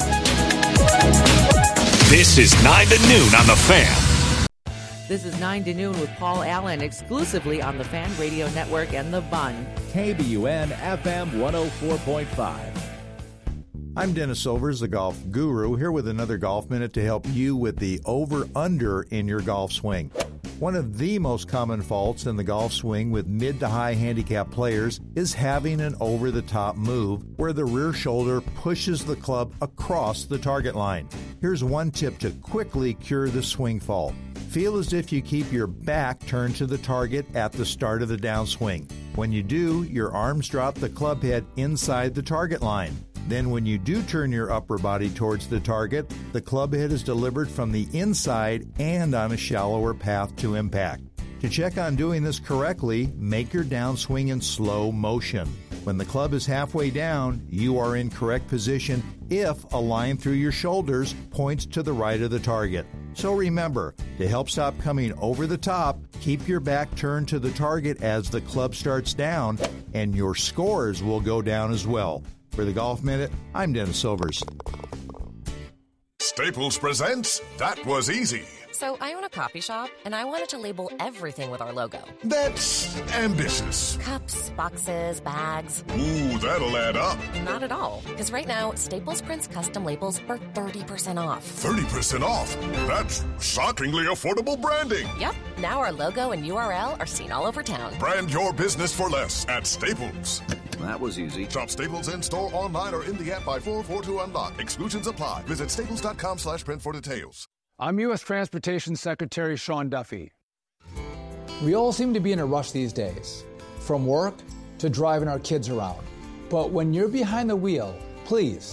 This is nine to noon on The Fan. This is nine to noon with Paul Allen, exclusively on the Fan Radio Network and The Bun. K B U N F M one oh four point five. I'm Dennis Silvers, the golf guru, here with another Golf Minute to help you with the over-under in your golf swing. One of the most common faults in the golf swing with mid to high handicap players is having an over-the-top move where the rear shoulder pushes the club across the target line. Here's one tip to quickly cure the swing fault. Feel as if you keep your back turned to the target at the start of the downswing. When you do, your arms drop the club head inside the target line. Then when you do turn your upper body towards the target, the club head is delivered from the inside and on a shallower path to impact. To check on doing this correctly, make your downswing in slow motion. When the club is halfway down, you are in correct position if a line through your shoulders points to the right of the target. So remember, to help stop coming over the top, keep your back turned to the target as the club starts down, and your scores will go down as well. For the Golf Minute, I'm Dennis Silvers. Staples presents That Was Easy. So I own a coffee shop, and I wanted to label everything with our logo. That's ambitious. Cups, boxes, bags. Ooh, that'll add up. Not at all, because right now, Staples prints custom labels for thirty percent off. thirty percent off? That's shockingly affordable branding. Yep. Now our logo and U R L are seen all over town. Brand your business for less at Staples. That was easy. Shop Staples in-store, online, or in the app by four four two unlock. Exclusions apply. Visit staples.com slash print for details. I'm U S Transportation Secretary Sean Duffy. We all seem to be in a rush these days, from work to driving our kids around. But when you're behind the wheel, please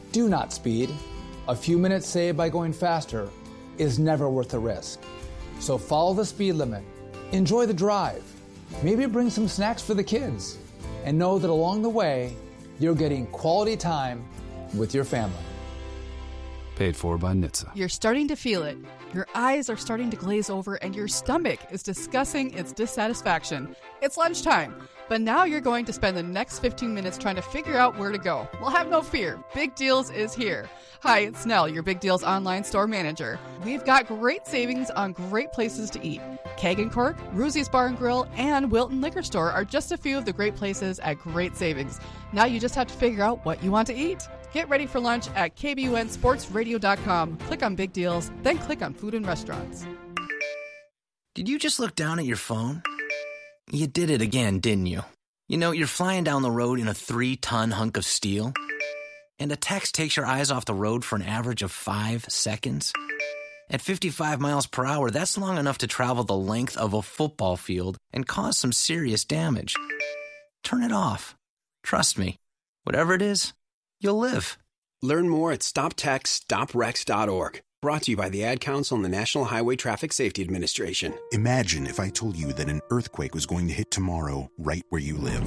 Do not speed. A few minutes saved by going faster is never worth the risk. So follow the speed limit. Enjoy the drive. Maybe bring some snacks for the kids. And know that along the way, you're getting quality time with your family. Paid for by N H T S A. You're starting to feel it. Your eyes are starting to glaze over and your stomach is discussing its dissatisfaction. It's lunchtime, but now you're going to spend the next fifteen minutes trying to figure out where to go. Well, have no fear. Big Deals is here. Hi, it's Nell, your Big Deals online store manager. We've got great savings on great places to eat. Keg and Cork, Rosie's Bar and Grill, and Wilton Liquor Store are just a few of the great places at great savings. Now you just have to figure out what you want to eat. Get ready for lunch at K B U N sports radio dot com. Click on Big Deals, then click on Food and Restaurants. Did you just look down at your phone? You did it again, didn't you? You know, you're flying down the road in a three-ton hunk of steel, and a text takes your eyes off the road for an average of five seconds. At fifty-five miles per hour, that's long enough to travel the length of a football field and cause some serious damage. Turn it off. Trust me, whatever it is, you'll live. Learn more at stop text stop wrecks dot org. Brought to you by the Ad Council and the National Highway Traffic Safety Administration. Imagine if I told you that an earthquake was going to hit tomorrow right where you live.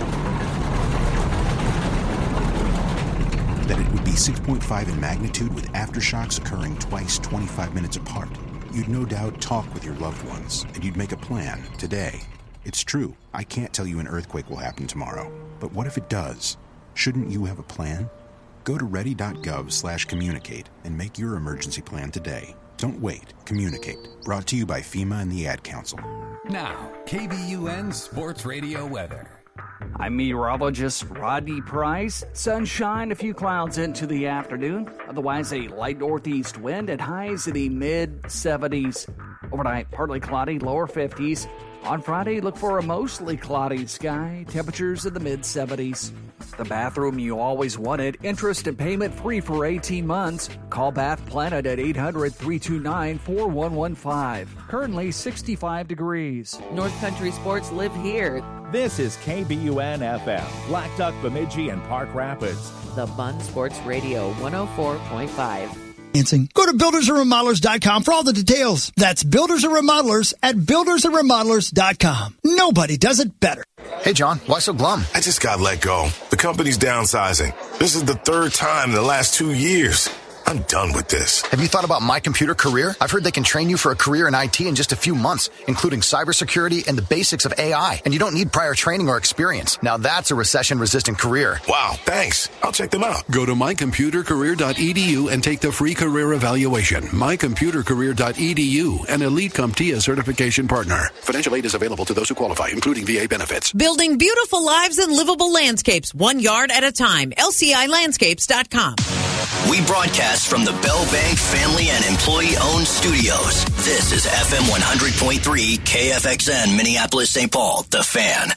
That it would be six point five in magnitude with aftershocks occurring twice twenty-five minutes apart. You'd no doubt talk with your loved ones, and you'd make a plan today. It's true, I can't tell you an earthquake will happen tomorrow. But what if it does? Shouldn't you have a plan? Go to ready.gov slash communicate and make your emergency plan today. Don't wait. Communicate. Brought to you by FEMA and the Ad Council. Now, K B U N Sports Radio weather. I'm meteorologist Rodney Price. Sunshine, a few clouds into the afternoon. Otherwise, a light northeast wind at highs in the mid seventies. Overnight, partly cloudy, lower fifties. On Friday, look for a mostly cloudy sky. Temperatures in the mid seventies. The bathroom you always wanted. Interest and payment free for eighteen months. Call Bath Planet at eight hundred, three two nine, four one one five. Currently sixty-five degrees. North Country Sports live here. This is K B U N F M, Black Duck, Bemidji, and Park Rapids. The Bun Sports Radio one oh four point five. Go to builders and remodelers dot com for all the details. That's Builders and Remodelers at builders and remodelers dot com. Nobody does it better. Hey, John, why so glum? I just got let go. The company's downsizing. This is the third time in the last two years. I'm done with this. Have you thought about My Computer Career? I've heard they can train you for a career in I T in just a few months, including cybersecurity and the basics of A I. And you don't need prior training or experience. Now that's a recession-resistant career. Wow, thanks. I'll check them out. Go to my computer career dot e d u and take the free career evaluation. my computer career dot e d u, an Elite CompTIA certification partner. Financial aid is available to those who qualify, including V A benefits. Building beautiful lives and livable landscapes, one yard at a time. L C I landscapes dot com. We broadcast from the Bell Bank family and employee-owned studios. This is F M one hundred point three K F X N, Minneapolis, Saint Paul, The Fan.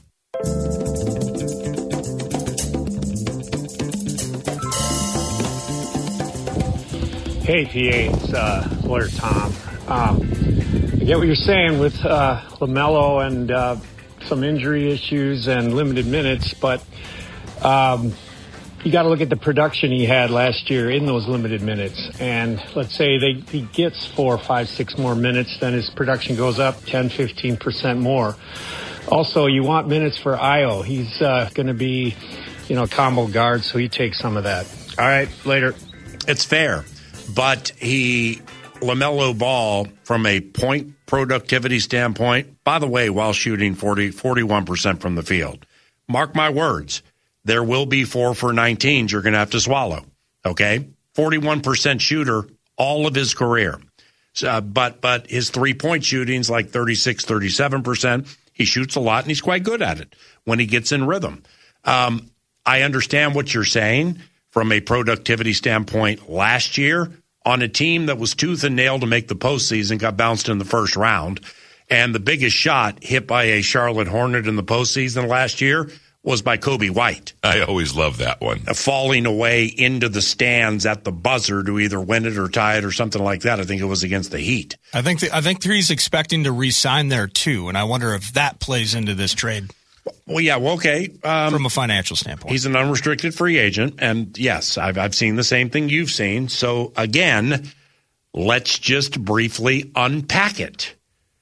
Hey, P A, it's uh, Lawyer Tom. Um, I get what you're saying with uh, LaMelo and uh, some injury issues and limited minutes, but um, you got to look at the production he had last year in those limited minutes. And let's say they, he gets four, five, six more minutes, then his production goes up ten, fifteen percent more. Also, you want minutes for Ayo. He's uh, going to be, you know, combo guard, so he takes some of that. All right, later. It's fair, but he, LaMelo Ball, from a point productivity standpoint, by the way, while shooting forty, forty-one percent from the field, mark my words, there will be four for nineteens you're going to have to swallow, okay? forty-one percent shooter all of his career. Uh, but but his three-point shooting's like thirty-six, thirty-seven percent. He shoots a lot, and he's quite good at it when he gets in rhythm. Um, I understand what you're saying from a productivity standpoint last year on a team that was tooth and nail to make the postseason, got bounced in the first round, and the biggest shot hit by a Charlotte Hornet in the postseason last year was by Kobe White. I always love that one. Uh, falling away into the stands at the buzzer to either win it or tie it or something like that. I think it was against the Heat. I think the, I think he's expecting to re-sign there too, and I wonder if that plays into this trade. Well, yeah, well, okay. Um, From a financial standpoint. He's an unrestricted free agent. And yes, I've, I've seen the same thing you've seen. So again, let's just briefly unpack it.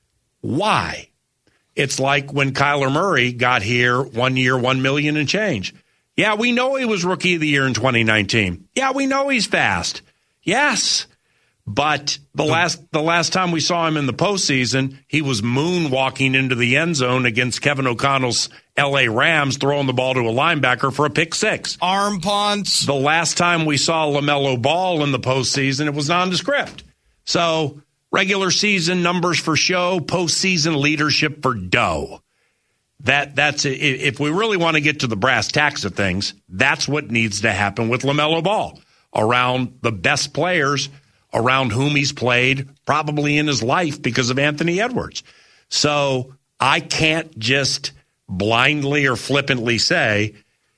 Why? It's like when Kyler Murray got here one year, one million and change. Yeah, we know he was Rookie of the Year in twenty nineteen. Yeah, we know he's fast. Yes. But the last the last time we saw him in the postseason, he was moonwalking into the end zone against Kevin O'Connell's L A Rams, throwing the ball to a linebacker for a pick six. Arm punts. The last time we saw LaMelo Ball in the postseason, it was nondescript. So regular season numbers for show, postseason leadership for dough. That that's if we really want to get to the brass tacks of things, that's what needs to happen with LaMelo Ball around the best players around whom he's played probably in his life because of Anthony Edwards. So I can't just blindly or flippantly say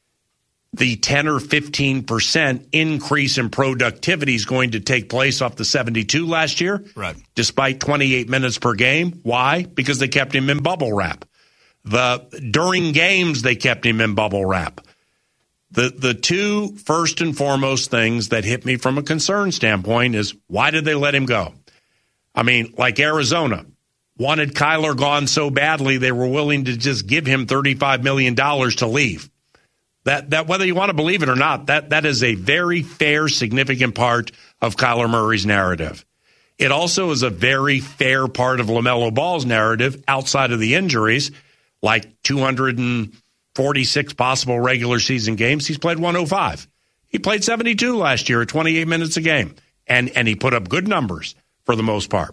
the ten or fifteen percent increase in productivity is going to take place off the seventy-two last year, right? Despite twenty-eight minutes per game. Why? Because they kept him in bubble wrap. The during games, they kept him in bubble wrap. The the two first and foremost things that hit me from a concern standpoint is, why did they let him go? I mean, like Arizona wanted Kyler gone so badly they were willing to just give him thirty-five million dollars to leave. That that whether you want to believe it or not, that that is a very fair, significant part of Kyler Murray's narrative. It also is a very fair part of LaMelo Ball's narrative outside of the injuries, like two hundred forty-six possible regular season games. He's played one oh five. He played seventy-two last year at twenty-eight minutes a game, and and he put up good numbers for the most part.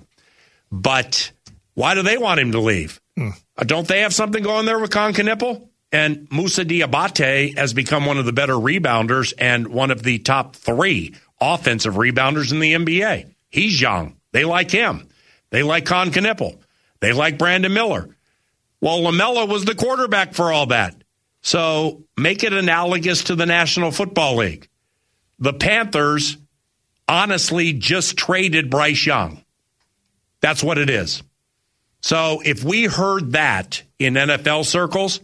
But why do they want him to leave? Hmm. Uh, don't they have something going there with Con Knipple? And Moussa Diabate has become one of the better rebounders and one of the top three offensive rebounders in the N B A. He's young. They like him. They like Con Knipple. They like Brandon Miller. Well, LaMelo was the quarterback for all that. So make it analogous to the National Football League. The Panthers honestly just traded Bryce Young. That's what it is. So if we heard that in N F L circles,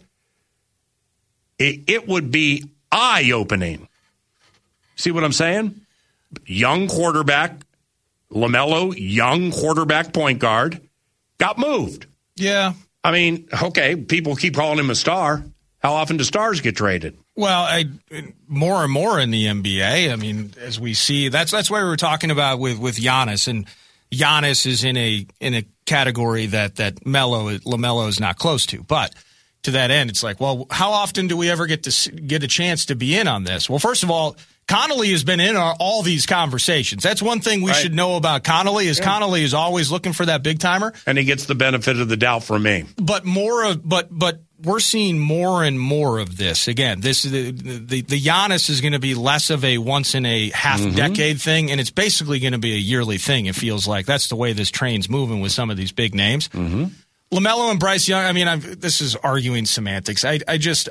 it, it would be eye-opening. See what I'm saying? Young quarterback, LaMelo, young quarterback point guard, got moved. Yeah. I mean, okay, people keep calling him a star. How often do stars get traded? Well, I, more and more in the N B A. I mean, as we see, that's that's why we were talking about with with Giannis, and Giannis is in a in a category that that Melo LaMelo is not close to. But to that end, it's like, well, how often do we ever get to get a chance to be in on this? Well, first of all, Connolly has been in our, all these conversations. That's one thing we right. should know about Connolly is yeah. Connolly is always looking for that big timer, and he gets the benefit of the doubt from me. But more of but but. We're seeing more and more of this. Again, this the the, the Giannis is going to be less of a once in a half mm-hmm. decade thing, and it's basically going to be a yearly thing. It feels like that's the way this train's moving with some of these big names. Mm-hmm. LaMelo and Bryce Young. I mean, I'm, this is arguing semantics. I, I just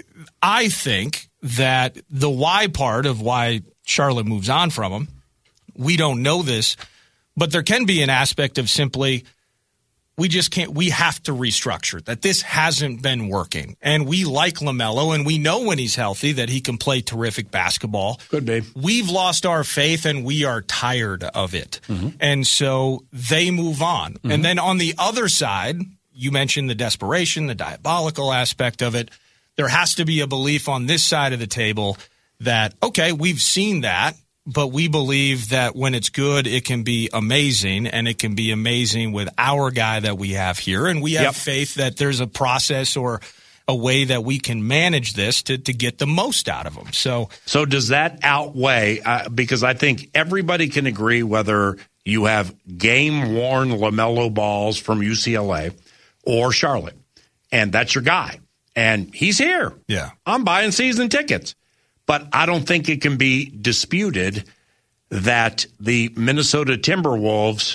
I think that the why part of why Charlotte moves on from him, we don't know this, but there can be an aspect of simply. We just can't, we have to restructure that. This hasn't been working. And we like LaMelo, and we know when he's healthy that he can play terrific basketball. Could be. We've lost our faith, and we are tired of it. Mm-hmm. And so they move on. Mm-hmm. And then on the other side, you mentioned the desperation, the diabolical aspect of it. There has to be a belief on this side of the table that, okay, we've seen that. But we believe that when it's good, it can be amazing, and it can be amazing with our guy that we have here. And we have yep. faith that there's a process or a way that we can manage this to, to get the most out of them. So, so does that outweigh, uh, because I think everybody can agree whether you have game-worn LaMelo Balls from U C L A or Charlotte, and that's your guy. And he's here. Yeah. I'm buying season tickets. But I don't think it can be disputed that the Minnesota Timberwolves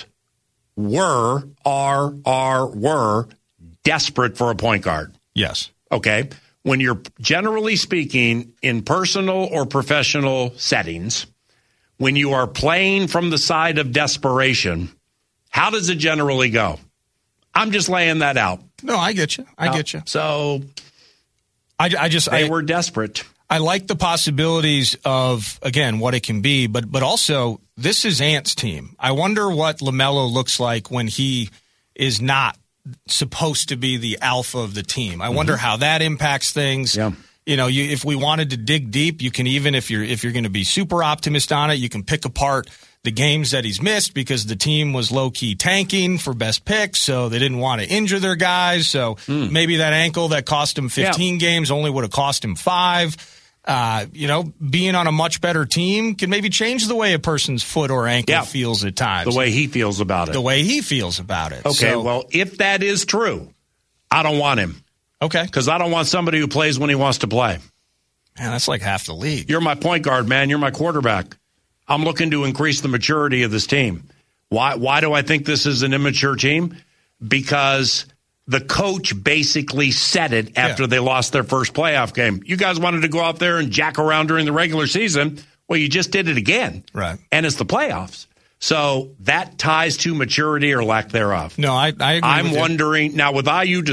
were, are, are, were desperate for a point guard. Yes. Okay. When you're generally speaking in personal or professional settings, when you are playing from the side of desperation, how does it generally go? I'm just laying that out. No, I get you. I get you. So I, I just they I, were desperate. I like the possibilities of, again, what it can be, but but also this is Ant's team. I wonder what LaMelo looks like when he is not supposed to be the alpha of the team. I mm-hmm. wonder how that impacts things. Yeah. You know, you, if we wanted to dig deep, you can even, if you're if you're going to be super optimist on it, you can pick apart the games that he's missed because the team was low-key tanking for best picks, so they didn't want to injure their guys. So mm. maybe that ankle that cost him fifteen yeah. games only would have cost him five. Uh, you know, being on a much better team can maybe change the way a person's foot or ankle yeah. feels at times. The way he feels about it. The way he feels about it. Okay, so, well, if that is true, I don't want him. Okay. Because I don't want somebody who plays when he wants to play. Man, that's like half the league. You're my point guard, man. You're my quarterback. I'm looking to increase the maturity of this team. Why, why do I think this is an immature team? Because the coach basically said it after yeah. they lost their first playoff game. You guys wanted to go out there and jack around during the regular season. Well, you just did it again. Right. And it's the playoffs. So that ties to maturity or lack thereof. No, I, I agree I'm with wondering, you. now with I U